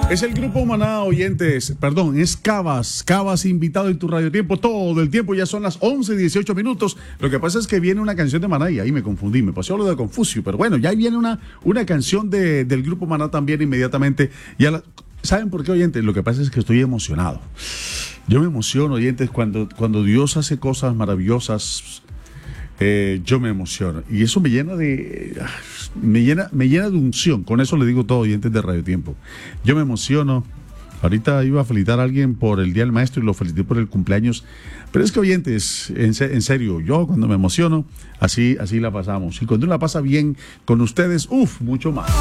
Es el Grupo Maná, oyentes, perdón, es Cabas invitado en tu Radio Tiempo todo el tiempo, ya son las 11:18 minutos. Lo que pasa es que viene una canción de Maná y ahí me confundí, me pasó lo de Confucio, pero bueno, ya viene una canción del Grupo Maná también inmediatamente. ¿Saben por qué, oyentes? Lo que pasa es que estoy emocionado. Yo me emociono, oyentes, cuando Dios hace cosas maravillosas. Yo me emociono y eso me llena de unción. Con eso le digo todo, oyentes de Radio Tiempo. Yo me emociono. Ahorita iba a felicitar a alguien por el Día del Maestro y lo felicité por el cumpleaños. Pero es que, oyentes, en serio, yo cuando me emociono, así la pasamos. Y cuando uno la pasa bien con ustedes, mucho más.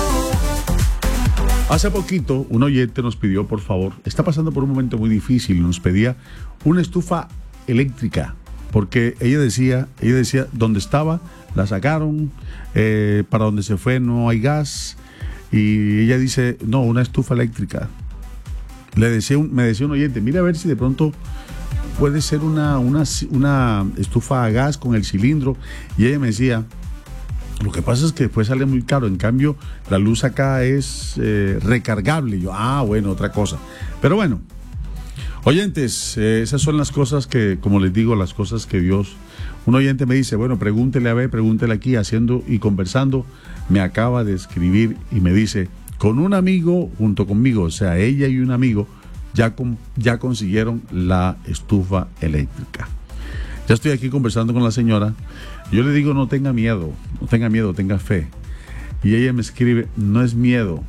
Hace poquito un oyente nos pidió, por favor, está pasando por un momento muy difícil, nos pedía una estufa eléctrica. Porque ella decía, donde estaba, la sacaron, para donde se fue no hay gas, y ella dice, no, una estufa eléctrica. Me decía un oyente, mira a ver si de pronto puede ser una estufa a gas con el cilindro, y ella me decía, lo que pasa es que después sale muy caro, en cambio la luz acá es recargable. Y yo, bueno, otra cosa. Pero bueno, oyentes, esas son las cosas que, como les digo, las cosas que Dios... Un oyente me dice, bueno, pregúntele aquí, haciendo y conversando, me acaba de escribir y me dice, con un amigo junto conmigo, o sea, ella y un amigo, ya consiguieron la estufa eléctrica. Ya estoy aquí conversando con la señora, yo le digo, no tenga miedo, tenga fe. Y ella me escribe, no es miedo,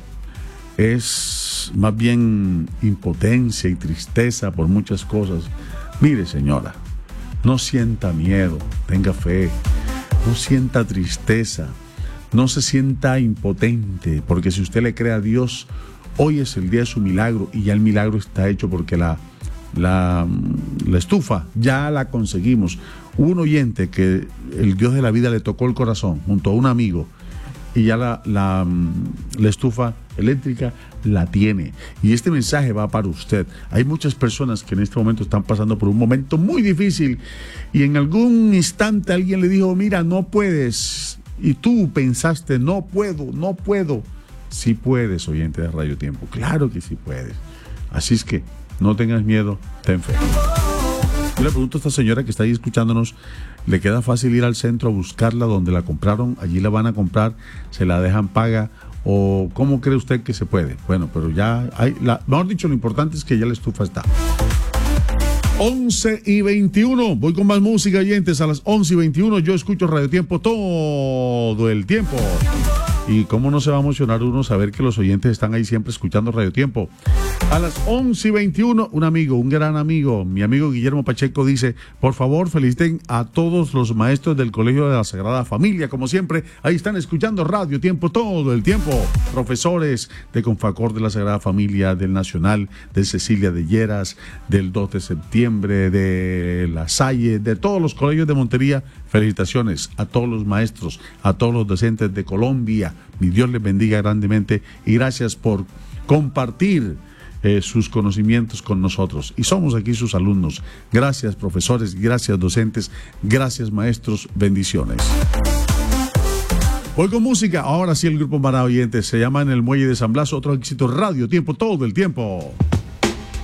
es más bien impotencia y tristeza por muchas cosas. Mire, señora, no sienta miedo, tenga fe, no sienta tristeza, no se sienta impotente, porque si usted le cree a Dios, hoy es el día de su milagro y ya el milagro está hecho, porque la estufa ya la conseguimos. Un oyente que el Dios de la vida le tocó el corazón junto a un amigo, y ya la estufa eléctrica la tiene. Y este mensaje va para usted. Hay muchas personas que en este momento están pasando por un momento muy difícil y en algún instante alguien le dijo, mira, no puedes, y tú pensaste, no puedo. Sí puedes, oyente de Radio Tiempo, claro que sí puedes. Así es que no tengas miedo, ten fe. Yo le pregunto a esta señora que está ahí escuchándonos, ¿le queda fácil ir al centro a buscarla donde la compraron? ¿Allí la van a comprar? ¿Se la dejan paga? ¿O cómo cree usted que se puede? Bueno, pero ya hay, mejor dicho, lo importante es que ya la estufa está. 11:21, voy con más música, oyentes. A las 11:21 yo escucho Radio Tiempo todo el tiempo. Y cómo no se va a emocionar uno saber que los oyentes están ahí siempre escuchando Radio Tiempo. A las 11:21, un gran amigo, mi amigo Guillermo Pacheco dice, por favor feliciten a todos los maestros del Colegio de la Sagrada Familia, como siempre, ahí están escuchando Radio Tiempo todo el tiempo. Profesores de Confacor de la Sagrada Familia, del Nacional, del Cecilia de Lleras, del 2 de septiembre, de La Salle, de todos los colegios de Montería, felicitaciones a todos los maestros, a todos los docentes de Colombia. Mi Dios les bendiga grandemente y gracias por compartir sus conocimientos con nosotros. Y somos aquí sus alumnos. Gracias, profesores, gracias, docentes, gracias, maestros, bendiciones. Voy con música. Ahora sí, el Grupo Maná, oyentes, se llama En el Muelle de San Blas, otro éxito Radio Tiempo todo el tiempo.